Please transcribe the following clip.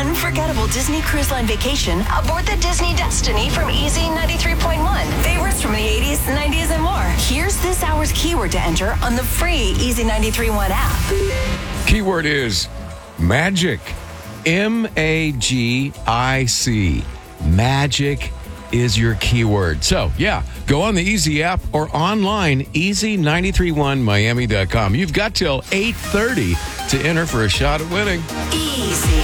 unforgettable Disney Cruise Line vacation aboard the Disney Destiny from Easy 93.1. Favorites from the 80s, 90s, and more. Here's this hour's keyword to enter on the free Easy 93.1 app. Keyword is magic. M-A-G-I-C. Magic is your keyword. So, yeah, go on the Easy app or online, easy931miami.com. You've got till 8:30 to enter for a shot at winning. Easy.